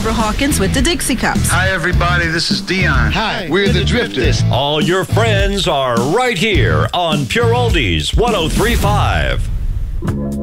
Barbara Hawkins with the Dixie Cups. Hi, everybody. This is Dion. Hi, we're the Drifters. All your friends are right here on Pure Oldies 103.5.